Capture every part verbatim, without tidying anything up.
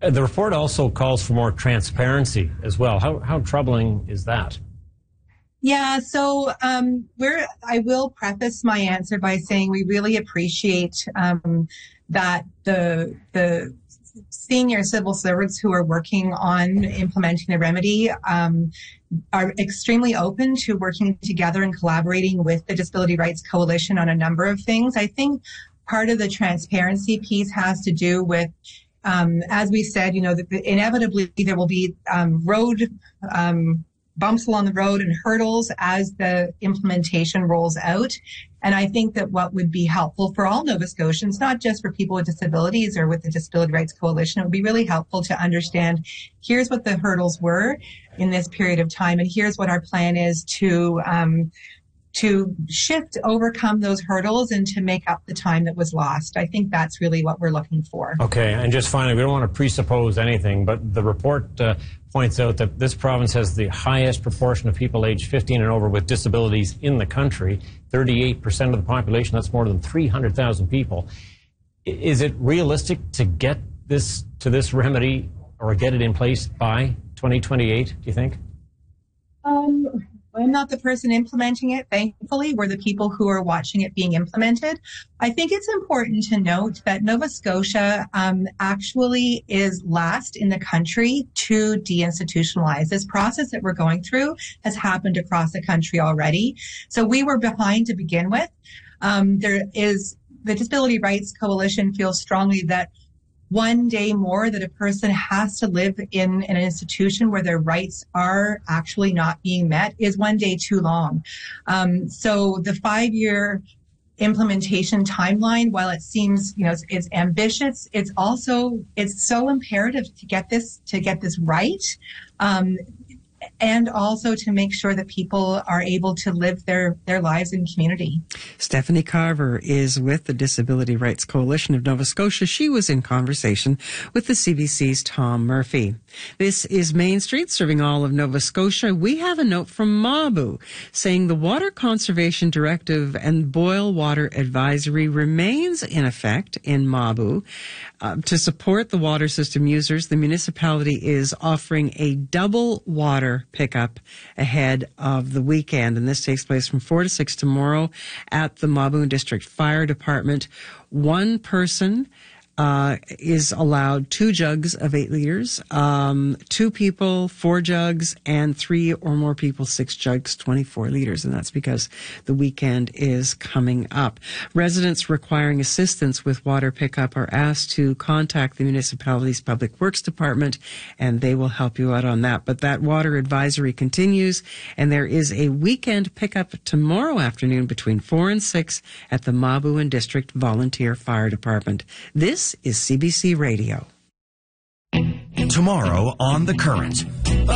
Uh, the report also calls for more transparency as well. How, how troubling is that? Yeah, so um, we're. I will preface my answer by saying we really appreciate um, that the the senior civil servants who are working on implementing the remedy um, are extremely open to working together and collaborating with the Disability Rights Coalition on a number of things. I think part of the transparency piece has to do with, um, as we said, you know, that inevitably there will be um, road um, bumps along the road and hurdles as the implementation rolls out. And I think that what would be helpful for all Nova Scotians, not just for people with disabilities or with the Disability Rights Coalition, it would be really helpful to understand here's what the hurdles were in this period of time, and here's what our plan is to um, to shift, overcome those hurdles, and to make up the time that was lost. I think that's really what we're looking for. Okay, and just finally, we don't want to presuppose anything, but the report uh, points out that this province has the highest proportion of people aged fifteen and over with disabilities in the country, thirty-eight percent of the population. That's more than three hundred thousand people. Is it realistic to get this to this remedy or get it in place by twenty twenty-eight, do you think? Um... I'm not the person implementing it. Thankfully, we're the people who are watching it being implemented. I think it's important to note that Nova Scotia um, actually is last in the country to deinstitutionalize. This process that we're going through has happened across the country already. So we were behind to begin with. Um, there is the Disability Rights Coalition feels strongly that one day more that a person has to live in an institution where their rights are actually not being met is one day too long. Um, so the five-year implementation timeline, while it seems, you know, it's, it's ambitious, it's also, it's so imperative to get this, to get this right. Um, and also to make sure that people are able to live their, their lives in community. Stephanie Carver is with the Disability Rights Coalition of Nova Scotia. She was in conversation with the C B C's Tom Murphy. This is Main Street, serving all of Nova Scotia. We have a note from Mabou saying the Water Conservation Directive and Boil Water Advisory remains in effect in Mabou. Uh, to support the water system users, the municipality is offering a double water pickup ahead of the weekend, and this takes place from four to six tomorrow at the Mabou District Fire Department. One person uh is allowed two jugs of eight liters, um two people four jugs, and three or more people six jugs, twenty-four liters, and that's because the weekend is coming up. Residents requiring assistance with water pickup are asked to contact the municipality's Public Works Department, and they will help you out on that. But that water advisory continues, and there is a weekend pickup tomorrow afternoon between four and six at the Mabou and District Volunteer Fire Department. This This is C B C Radio. Tomorrow on The Current.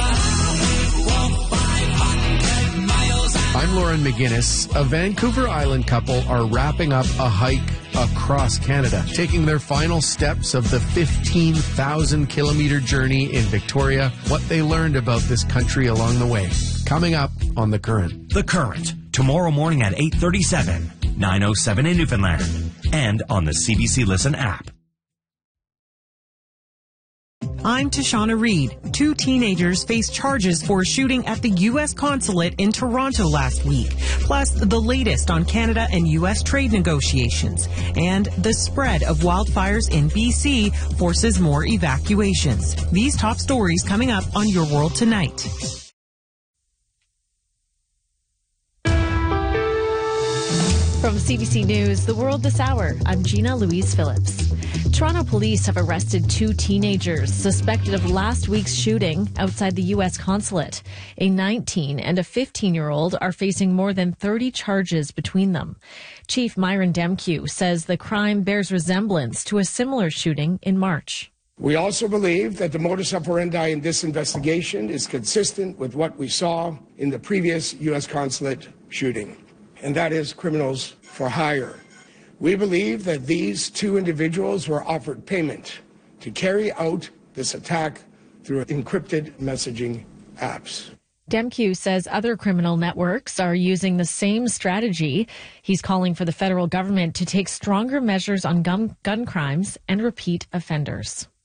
I'm Lauren McGinnis. A Vancouver Island couple are wrapping up a hike across Canada, taking their final steps of the fifteen thousand kilometer journey in Victoria, what they learned about this country along the way. Coming up on The Current. The Current, tomorrow morning at eight thirty-seven, nine oh seven in Newfoundland, and on the C B C Listen app. I'm Tashana Reed. Two teenagers face charges for shooting at the U S consulate in Toronto last week, plus the latest on Canada and U S trade negotiations. And the spread of wildfires in B C forces more evacuations. These top stories coming up on Your World Tonight. From C B C News, The World This Hour, I'm Gina Louise Phillips. Toronto police have arrested two teenagers suspected of last week's shooting outside the U S consulate. A nineteen and a fifteen-year-old are facing more than thirty charges between them. Chief Myron Demkew says the crime bears resemblance to a similar shooting in March. We also believe that the modus operandi in this investigation is consistent with what we saw in the previous U S consulate shooting, and that is criminals for hire. We believe that these two individuals were offered payment to carry out this attack through encrypted messaging apps. Demkew says other criminal networks are using the same strategy. He's calling for the federal government to take stronger measures on gun, gun crimes and repeat offenders.